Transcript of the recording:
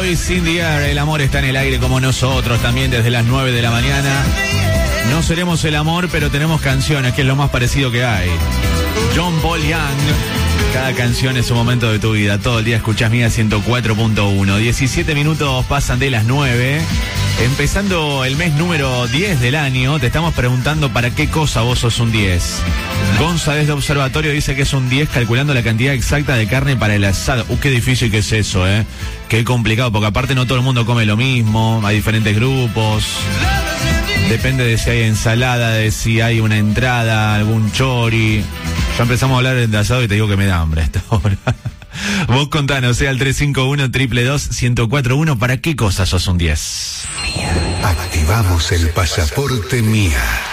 Boys, In the Air. El amor está en el aire como nosotros también desde las 9 de la mañana. No seremos el amor, pero tenemos canciones, que es lo más parecido que hay. John Paul Young. Cada canción es un momento de tu vida. Todo el día escuchás Mía 104.1. 17 minutos pasan de las 9. Empezando el mes número 10 del año, te estamos preguntando para qué cosa vos sos un 10. Gonza desde Observatorio dice que es un 10 calculando la cantidad exacta de carne para el asado. Qué difícil que es eso, Qué complicado, porque aparte no todo el mundo come lo mismo, hay diferentes grupos. Depende de si hay ensalada, de si hay una entrada, algún chori. Ya empezamos a hablar de asado y te digo que me da hambre a esta hora. Vos contanos, al 351-222-1041, ¿para qué cosa sos un 10? Activamos el pasaporte Mía.